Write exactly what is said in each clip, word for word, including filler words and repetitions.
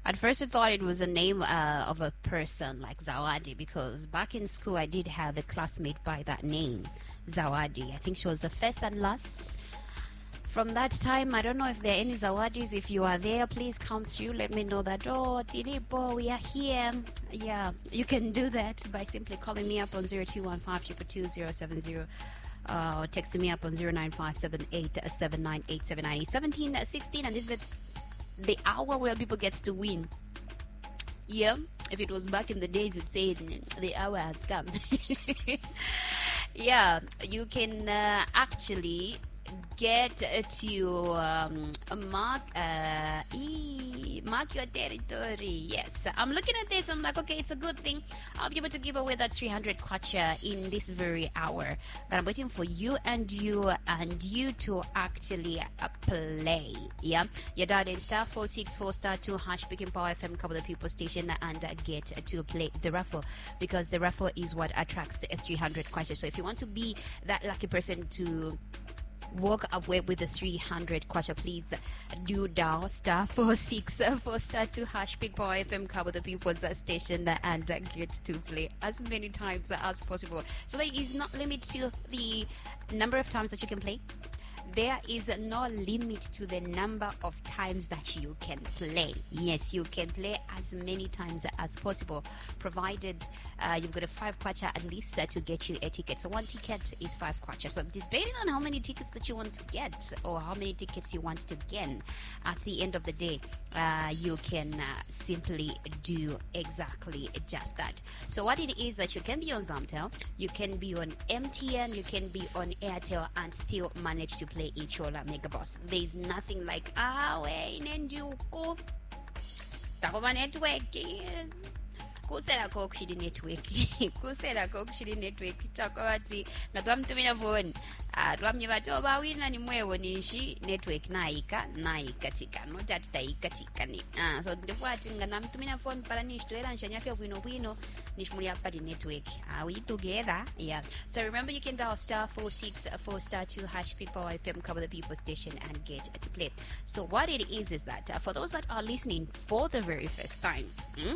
At first, I thought it was a name uh, of a person like Zawadi, because back in school I did have a classmate by that name, Zawadi. I think she was the first and last. From that time, I don't know if there are any Zawadis. If you are there, please come through. Let me know that, oh, Tilipo, we are here. Yeah, you can do that by simply calling me up on zero two one five two two zero seven zero. Uh, or texting me up on zero nine five seven eight seven nine eight seven nine seventeen sixteen, and this is the hour where people get to win. Yeah, if it was back in the days, you'd say the hour has come. Yeah, you can uh, actually get to um, mark uh, e- mark your territory. Yes, I'm looking at this. I'm like, okay, it's a good thing. I'll be able to give away that three hundred kwacha in this very hour. But I'm waiting for you and you and you to actually uh, play. Yeah, you dial in star four six four star two hash picking Power F M, cover the people station, and uh, get to play the raffle, because the raffle is what attracts three hundred kwacha. So if you want to be that lucky person to walk away with the three hundred kwacha, please do dial star four six four star two hash pick Power F M, cover the people's station, and get to play as many times as possible. So there is not limit to the number of times that you can play. There is no limit to the number of times that you can play. Yes, you can play as many times as possible, provided uh, you've got a five kwacha at least uh, to get you a ticket. So one ticket is five kwacha. So depending on how many tickets that you want to get, or how many tickets you want to gain, at the end of the day, uh, you can uh, simply do exactly just that. So what it is that you can be on Zamtel, you can be on M T N, you can be on Airtel, and still manage to play Ichola Megaboss. There is nothing like ah we nenduko takoma network kusera ko kushiri network kusera ko kushiri network takwati ngatwamtumira phone ah twamnyiva toba wina ni mwewo nishi network naika naika tika not at taika tika ni ah so ndifwati nganamtumira phone para ni shtrela nshanyafya bwino bwino nishmulia padi network ah we together. Yeah, so remember you can dial star four six four star two hash pick Power F M, cover the people station, and get to play. So what it is is that uh, for those that are listening for the very first time, hmm?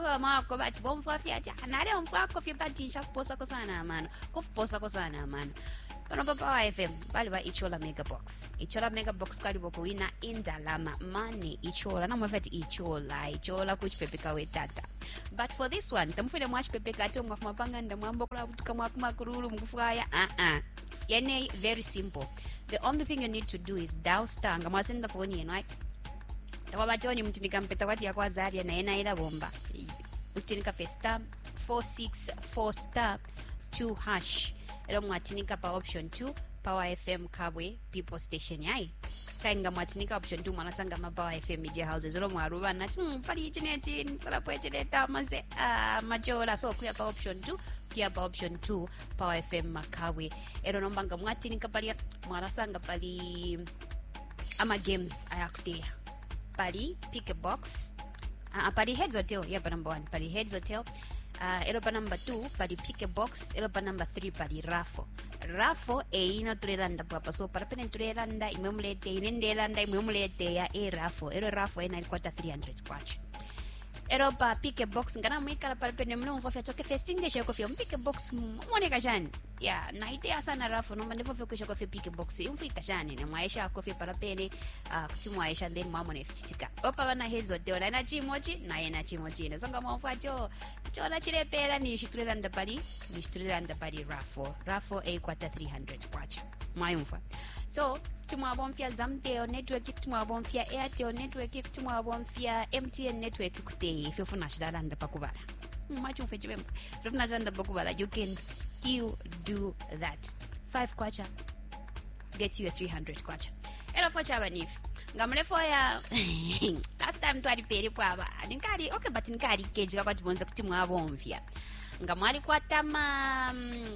But bomfafia nare umfako fia batisha kuposa kosana man kuposa kosana man pano Power F M bali ba Ichola Mega Box. Ichola Mega Box kali bokuwina indalama money Ichola na mwafati Ichola Ichola kuchipepeka we tata. But for this one tamufile mwachipepeka ati mwafumapanga ndamwambo kula kutuka mwakumakururu mkufaya ah ah yene very simple. The only thing you need to do is dial star ngamwasenda phone yenu right tawabatoni mtindika mpeta kwati ya kwa Zaria na ena ila bomba utinika pe star four six four star two hash elo mwatinika pa option two Power F M Kabwe people station yai kainga mwatinika option two manasanga ma Power F M media houses elo mwaruba nati pali internet nsalapo echeleta maze uh, majola. So kuya pa option two kuya pa option two Power F M Kabwe elo nombanga mwatinika pali mwarasanga pali ama games ayakutea pali pick a box. Uh, padi heads hotel, yeah, pa number one, padi heads hotel. Uh, elo pa number two, padi pick a box. Elo pa number three, padi raffle. Raffle e ino turelanda papa. So para penen turelanda imemulete inendelanda imemulete ya e raffle. Elo raffle ina ilikuwa three hundred kwacha. Elo pa pick a box ngana mwika la para penen mno mfafia toke festing de shako fio pick a box mwone kashani. Yeah, na ite asana raffle no mande fofio kushako fio pick a box. Mfi kashani na mwaisha ko fio para pene uh, kuti mwaisha then mwamone fichitika. Opa wana heads hotel na ina chimochi na ina chimochi. Na songa mwafacho chola chilepera ni shiturelanda pali ni shiturelanda pali raffle. Raffle e kwata three hundred kwacha. Mwayumfa. So tumwabomfia Zamtel network, tumwabomfia Airtel network, tumwabomfia M T N network kute if you funa shidalanda pakubala. Machu fechibemba. If funa shidalanda pakubala, you can still do that. five kwacha gets you a three hundred kwacha. Elo for chabanif. Ngamle for ya last time twali peri pwaba. Ninkari okay but ninkari keji kwati bonza kuti mwabomfia. Ngamwali kwata ma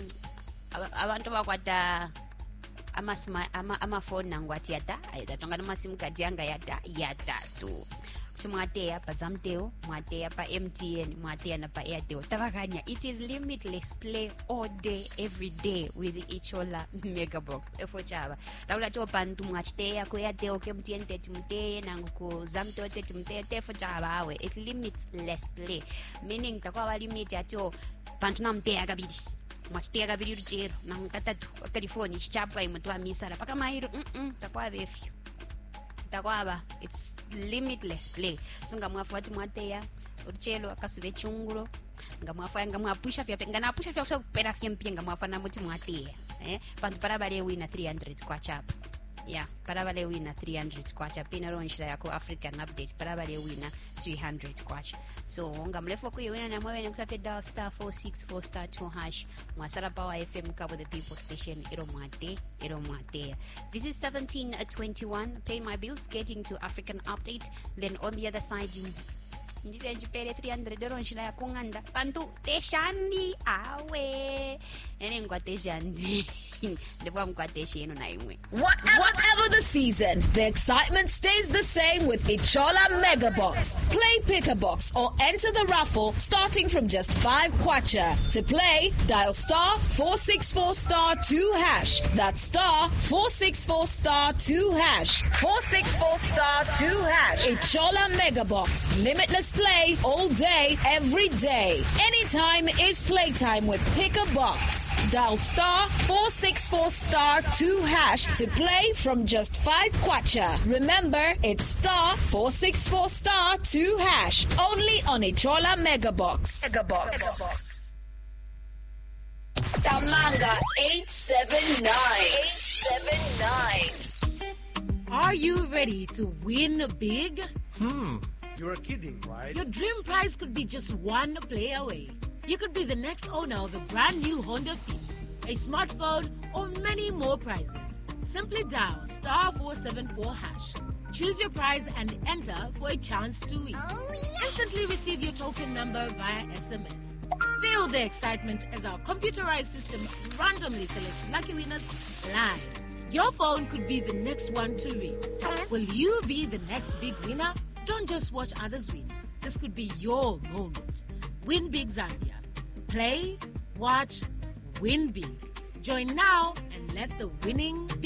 abantu bakwata ama ama ama phone nangu ati yata aida tongana masimu kadi yanga yata yata tu kuti mwateya pa Zamtel, mwateya pa M T N, mwateya na pa Airtel. Tavakanya, it is limitless play all day, every day with Ichola Megabox. Efo chava. Taula to pantu mwachteya ku Airtel, ku M T N teti muteye, nangu ku Zamtel teti muteye, tefo chava awe. It limitless play. Meaning, takwa wa limit yato pantu na mteya kabidi. Mwachteya kabidi rujero. Nangu katatu, California, shichapwa imutwa misara. Paka mahiru, mm-mm, takwa befyu. Takwaba, it's limitless play. So ngamwafu wati mwateya, uruchelo akasuve chunguro, ngamwafu ya ngamwapusha fya, ngamwapusha fya kusa kupera fya mpia ngamwafu na muti mwateya. Eh? Pantu parabale wina three hundred kwa chapa. Yeah, parabale wina three hundred kwa chapa. Pina ronshira yako African Update, parabale wina three hundred kwa chapa. So ngamlefu kuyo wina na mwewe nikuta dial star four six four star two hash. Mwasara Power F M cover the people station. Iro mwate, iro mwate. This is seventeen twenty-one. Paying my bills, getting to African Update. Then on the other side, you njise njipele three hundred ronshira ya kunganda. Pantu teshandi awe. Nene ngwa teshandi. Ndepwa mkwa tesheno na imwe. Whatever the season, the excitement stays the same with Ichola Megabox. Play Pick a Box or enter the raffle starting from just five kwacha. To play, dial star four six four star two hash. That's star four six four star two hash. four six four star two hash. Ichola Megabox. Limitless play all day, every day. Anytime is playtime with Pick a Box. Dial star four six four star two hash to play from just five kwacha. Remember, it's star four six four star two hash. Only on Ichola Megabox. Megabox. Tamanga eight seven nine. eight seven nine. Are you ready to win big? Hmm, you're kidding, right? Your dream prize could be just one play away. You could be the next owner of a brand new Honda Fit, a smartphone, or many more prizes. Simply dial star four seven four hash. Choose your prize and enter for a chance to win. Oh, yeah. Instantly receive your token number via S M S. Feel the excitement as our computerized system randomly selects lucky winners live. Your phone could be the next one to ring. Will you be the next big winner? Don't just watch others win. This could be your moment. Win Big Zambia. Play, watch, win big. Join now and let the winning begin.